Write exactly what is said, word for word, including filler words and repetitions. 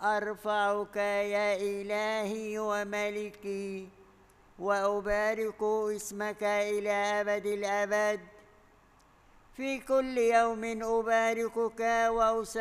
أرفعك يا إلهي وملكي، وأبارك اسمك إلى أبد الآباد. في كل يوم أباركك وأسبحك